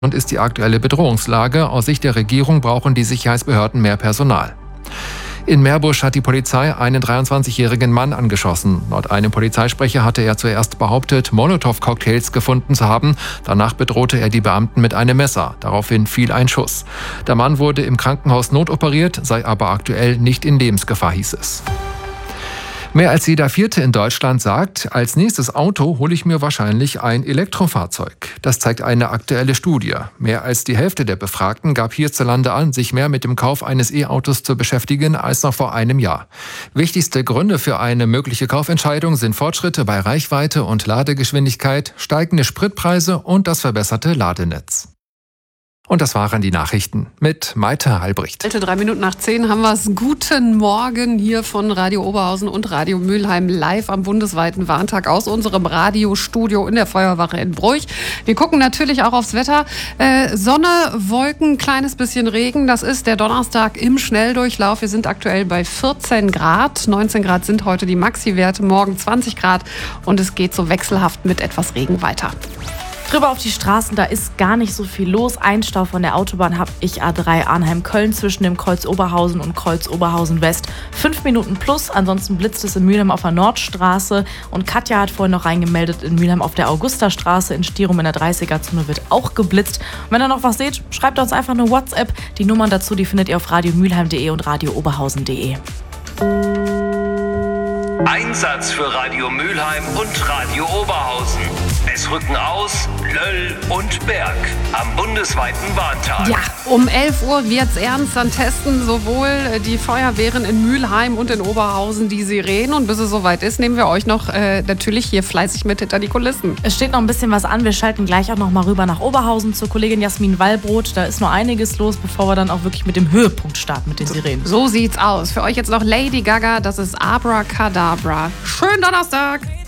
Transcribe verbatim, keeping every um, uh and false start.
und ist die aktuelle Bedrohungslage. Aus Sicht der Regierung brauchen die Sicherheitsbehörden mehr Personal. In Meerbusch hat die Polizei einen dreiundzwanzigjährigen Mann angeschossen. Laut einem Polizeisprecher hatte er zuerst behauptet, Molotow-Cocktails gefunden zu haben. Danach bedrohte er die Beamten mit einem Messer. Daraufhin fiel ein Schuss. Der Mann wurde im Krankenhaus notoperiert, sei aber aktuell nicht in Lebensgefahr, hieß es. Mehr als jeder Vierte in Deutschland sagt, als nächstes Auto hole ich mir wahrscheinlich ein Elektrofahrzeug. Das zeigt eine aktuelle Studie. Mehr als die Hälfte der Befragten gab hierzulande an, sich mehr mit dem Kauf eines E-Autos zu beschäftigen als noch vor einem Jahr. Wichtigste Gründe für eine mögliche Kaufentscheidung sind Fortschritte bei Reichweite und Ladegeschwindigkeit, steigende Spritpreise und das verbesserte Ladenetz. Und das waren die Nachrichten mit Maite Halbricht. Drei Minuten nach zehn haben wir es. Guten Morgen hier von Radio Oberhausen und Radio Mülheim live am bundesweiten Warntag aus unserem Radiostudio in der Feuerwache in Bruch. Wir gucken natürlich auch aufs Wetter. Äh, Sonne, Wolken, kleines bisschen Regen. Das ist der Donnerstag im Schnelldurchlauf. Wir sind aktuell bei vierzehn Grad. neunzehn Grad sind heute die Maxi-Werte, morgen zwanzig Grad. Und es geht so wechselhaft mit etwas Regen weiter. Drüber auf die Straßen, da ist gar nicht so viel los. Ein Stau von der Autobahn habe ich A drei Arnheim-Köln zwischen dem Kreuz Oberhausen und Kreuz Oberhausen-West. Fünf Minuten plus, ansonsten blitzt es in Mülheim auf der Nordstraße. Und Katja hat vorhin noch reingemeldet, in Mülheim auf der Augustastraße in Stirum in der dreißiger-Zone wird auch geblitzt. Und wenn ihr noch was seht, schreibt uns einfach eine WhatsApp. Die Nummern dazu, die findet ihr auf radiomülheim punkt de und radiooberhausen punkt de. Einsatz für Radio Mülheim und Radio Oberhausen. Es rücken aus Löll und Berg am bundesweiten Warntag. Ja, um elf Uhr wird's ernst. Dann testen sowohl die Feuerwehren in Mülheim und in Oberhausen die Sirenen. Und bis es soweit ist, nehmen wir euch noch äh, natürlich hier fleißig mit hinter die Kulissen. Es steht noch ein bisschen was an. Wir schalten gleich auch noch mal rüber nach Oberhausen zur Kollegin Jasmin Wallbrot. Da ist noch einiges los, bevor wir dann auch wirklich mit dem Höhepunkt starten mit den Sirenen. So sieht's aus. Für euch jetzt noch Lady Gaga. Das ist Abracadabra. Schönen Donnerstag!